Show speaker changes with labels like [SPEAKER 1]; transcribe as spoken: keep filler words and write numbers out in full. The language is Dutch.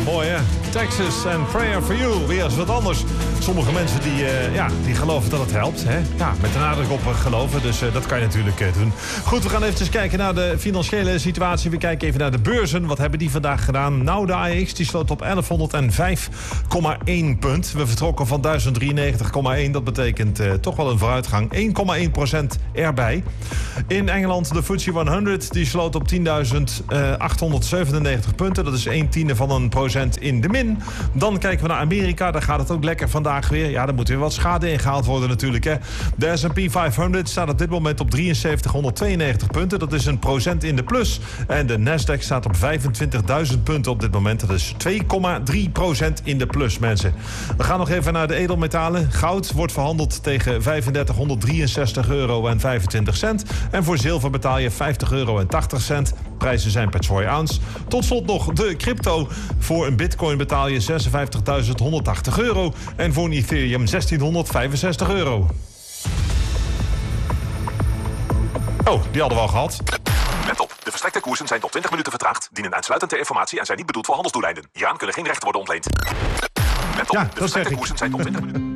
[SPEAKER 1] mooi hè. Texas and Prayer for You. Weer eens wat anders. Sommige mensen die, uh, ja, die geloven dat het helpt. Hè? Ja, met de nadruk op uh, geloven. Dus uh, dat kan je natuurlijk uh, doen. Goed, we gaan even kijken naar de financiële situatie. We kijken even naar de beurzen. Wat hebben die vandaag gedaan? Nou, de A E X die sloot op elfhonderdvijf komma één punt. We vertrokken van duizend drieënnegentig komma één. Dat betekent uh, toch wel een vooruitgang. één komma één procent erbij. In Engeland de F T S E honderd. Die sloot op tienduizend achthonderdzevenennegentig punten. Dat is een tiende van een procent in de min. Dan kijken we naar Amerika. Daar gaat het ook lekker vandaag weer. Ja, daar moet weer wat schade ingehaald worden natuurlijk. Hè. De S en P vijfhonderd staat op dit moment op drieënzeventighonderdtweeënnegentig punten. Dat is een procent in de plus. En de Nasdaq staat op vijfentwintigduizend punten op dit moment. Dat is twee komma drie procent in de plus, mensen. We gaan nog even naar de edelmetalen. Goud wordt verhandeld tegen vijfendertighonderddrieënzestig euro en vijfentwintig cent. En voor zilver betaal je vijftig euro en tachtig cent. Prijzen zijn per troy ounce. Tot slot nog de crypto. Voor een bitcoin betaal je zesenvijftigduizend honderdtachtig euro. En voor een Ethereum zestienhonderdvijfenzestig euro. Oh, die hadden we al gehad.
[SPEAKER 2] Let op, de verstrekte koersen zijn tot twintig minuten vertraagd, dienen uitsluitend ter informatie en zijn niet bedoeld voor handelsdoeleinden. Hieraan kunnen geen rechten worden ontleend. Let op,
[SPEAKER 1] Ja,
[SPEAKER 2] de
[SPEAKER 1] dat zeg
[SPEAKER 2] verstrekte
[SPEAKER 1] ik.
[SPEAKER 2] koersen zijn tot twintig minuten...